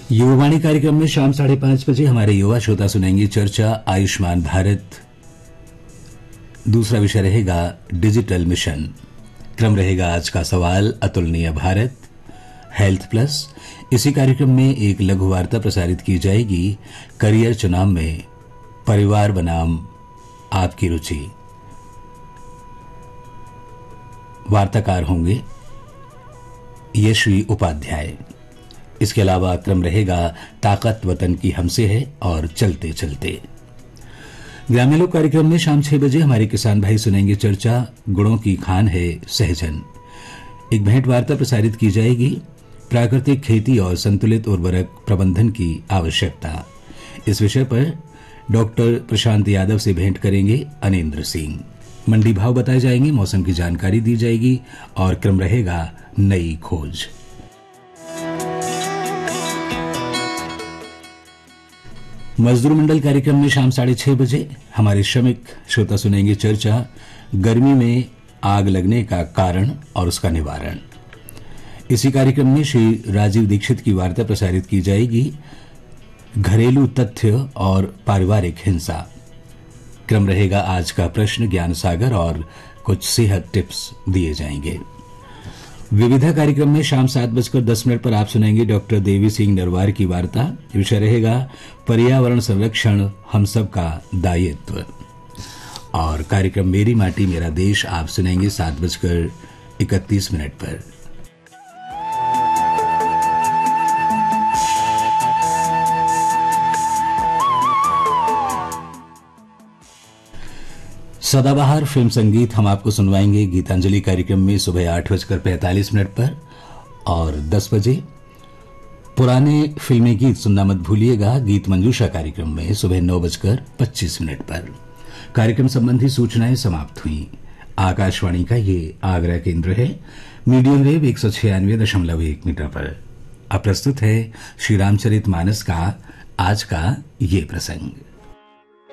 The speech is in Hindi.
युवावाणी कार्यक्रम में शाम 5:30 बजे हमारे युवा श्रोता सुनेंगे चर्चा आयुष्मान भारत। दूसरा विषय रहेगा डिजिटल मिशन। क्रम रहेगा आज का सवाल अतुलनीय भारत, हेल्थ प्लस। इसी कार्यक्रम में एक लघु वार्ता प्रसारित की जाएगी करियर चुनाव में परिवार बनाम आपकी रुचि। वार्ताकार होंगे यशवी उपाध्याय। इसके अलावा क्रम रहेगा ताकत वतन की हमसे है और चलते चलते। ग्रामीण लोक कार्यक्रम में शाम 6 बजे हमारे किसान भाई सुनेंगे चर्चा गुणों की खान है सहजन। एक भेंट वार्ता प्रसारित की जाएगी प्राकृतिक खेती और संतुलित उर्वरक प्रबंधन की आवश्यकता। इस विषय पर डॉक्टर प्रशांत यादव से भेंट करेंगे अनिंद्र सिंह। मंडी भाव बताए जाएंगे, मौसम की जानकारी दी जाएगी और क्रम रहेगा नई खोज। मजदूर मंडल कार्यक्रम में शाम 6:30 बजे हमारे श्रमिक श्रोता सुनेंगे चर्चा गर्मी में आग लगने का कारण और उसका निवारण। इसी कार्यक्रम में श्री राजीव दीक्षित की वार्ता प्रसारित की जाएगी घरेलू तथ्य और पारिवारिक हिंसा। क्रम रहेगा आज का प्रश्न ज्ञान सागर और कुछ सेहत टिप्स दिए जाएंगे। विविधा कार्यक्रम में शाम 7:10 पर आप सुनेंगे डॉक्टर देवी सिंह नरवार की वार्ता। विषय रहेगा पर्यावरण संरक्षण हम सब का दायित्व। और कार्यक्रम मेरी माटी मेरा देश आप सुनेंगे 7:31 पर। सदाबहार फिल्म संगीत हम आपको सुनवाएंगे गीतांजलि कार्यक्रम में सुबह 8:45 पर और 10 बजे। पुराने फिल्मी गीत सुनना मत भूलिएगा गीत मंजूषा कार्यक्रम में सुबह 9:25 पर। कार्यक्रम संबंधी सूचनाएं समाप्त हुई। आकाशवाणी का ये आगरा केंद्र है, मीडियम वेव 196.1 मीटर पर। अब प्रस्तुत है श्री रामचरित मानस का आज का ये प्रसंग।